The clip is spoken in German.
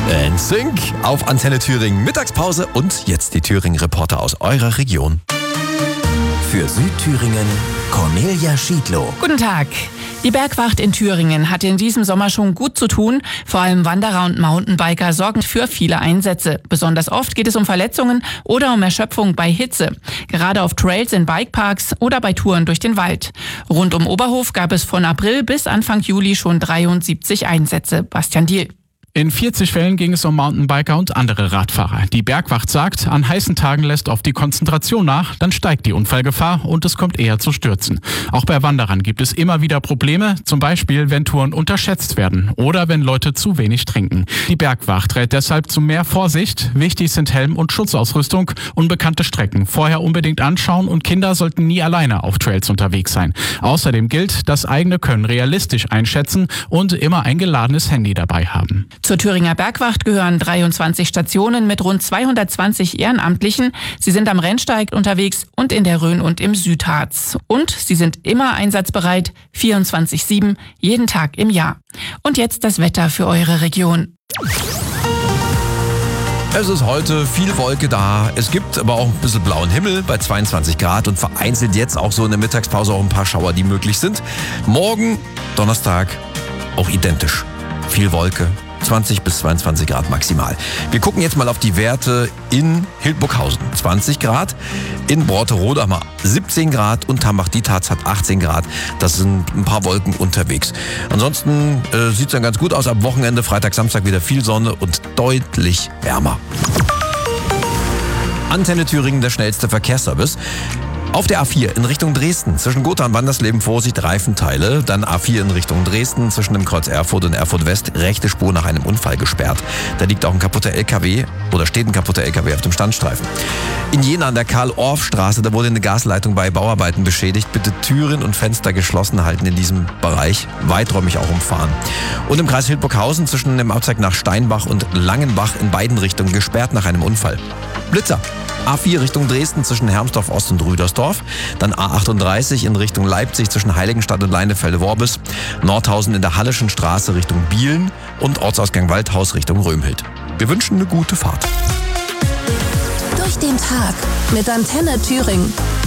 NSYNC auf Antenne Thüringen. Mittagspause und jetzt die Thüringen-Reporter aus eurer Region. Für Südthüringen Cornelia Schiedlow. Guten Tag. Die Bergwacht in Thüringen hat in diesem Sommer schon gut zu tun. Vor allem Wanderer und Mountainbiker sorgen für viele Einsätze. Besonders oft geht es um Verletzungen oder um Erschöpfung bei Hitze. Gerade auf Trails in Bikeparks oder bei Touren durch den Wald. Rund um Oberhof gab es von April bis Anfang Juli schon 73 Einsätze. Bastian Diehl. In 40 Fällen ging es um Mountainbiker und andere Radfahrer. Die Bergwacht sagt, an heißen Tagen lässt oft die Konzentration nach, dann steigt die Unfallgefahr und es kommt eher zu Stürzen. Auch bei Wanderern gibt es immer wieder Probleme, zum Beispiel wenn Touren unterschätzt werden oder wenn Leute zu wenig trinken. Die Bergwacht rät deshalb zu mehr Vorsicht. Wichtig sind Helm und Schutzausrüstung, unbekannte Strecken vorher unbedingt anschauen und Kinder sollten nie alleine auf Trails unterwegs sein. Außerdem gilt, das eigene Können realistisch einschätzen und immer ein geladenes Handy dabei haben. Zur Thüringer Bergwacht gehören 23 Stationen mit rund 220 Ehrenamtlichen. Sie sind am Rennsteig unterwegs und in der Rhön und im Südharz. Und sie sind immer einsatzbereit, 24/7, jeden Tag im Jahr. Und jetzt das Wetter für eure Region. Es ist heute viel Wolke da. Es gibt aber auch ein bisschen blauen Himmel bei 22 Grad und vereinzelt jetzt auch so in der Mittagspause auch ein paar Schauer, die möglich sind. Morgen, Donnerstag, auch identisch. Viel Wolke. 20 bis 22 Grad maximal. Wir gucken jetzt mal auf die Werte in Hildburghausen. 20 Grad, in Brotterode haben wir 17 Grad und Hambach-Dietharz hat 18 Grad. Das sind ein paar Wolken unterwegs. Ansonsten sieht es dann ganz gut aus. Am Wochenende, Freitag, Samstag wieder viel Sonne und deutlich wärmer. Antenne Thüringen, der schnellste Verkehrsservice. Auf der A4 in Richtung Dresden, zwischen Gotha und Wandersleben, Vorsicht, Reifenteile. Dann A4 in Richtung Dresden, zwischen dem Kreuz Erfurt und Erfurt West, rechte Spur nach einem Unfall gesperrt. Da liegt auch ein kaputter LKW oder steht ein kaputter LKW auf dem Standstreifen. In Jena an der Karl-Orff-Straße, da wurde eine Gasleitung bei Bauarbeiten beschädigt. Bitte Türen und Fenster geschlossen halten in diesem Bereich, weiträumig auch umfahren. Und im Kreis Hildburghausen zwischen dem Abzweig nach Steinbach und Langenbach in beiden Richtungen gesperrt nach einem Unfall. Blitzer. A4 Richtung Dresden zwischen Hermsdorf Ost und Rüdersdorf. Dann A38 in Richtung Leipzig zwischen Heiligenstadt und Leinefelde-Worbis. Nordhausen in der Hallischen Straße Richtung Bielen und Ortsausgang Waldhaus Richtung Römhild. Wir wünschen eine gute Fahrt. Durch den Tag mit Antenne Thüringen.